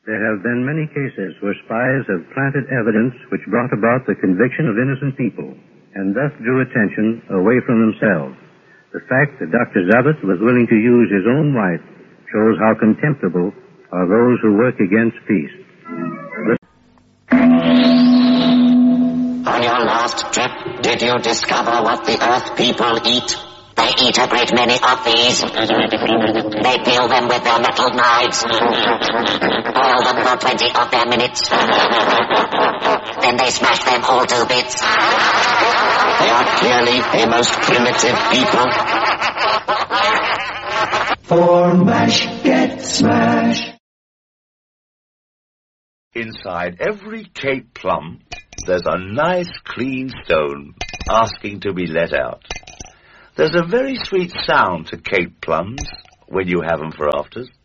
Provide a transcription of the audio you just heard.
There have been many cases where spies have planted evidence which brought about the conviction of innocent people and thus drew attention away from themselves. The fact that Dr. Zabit was willing to use his own wife shows how contemptible are those who work against peace. On your last trip, did you discover what the Earth people eat? They eat a great many of these. They peel them with their metal knives. Boil them for 20 of their minutes. Then they smash them all to bits. They are clearly a most primitive people. For mash, get smash. Inside every Cape plum, there's a nice clean stone asking to be let out. There's a very sweet sound to Cape plums when you have them for afters.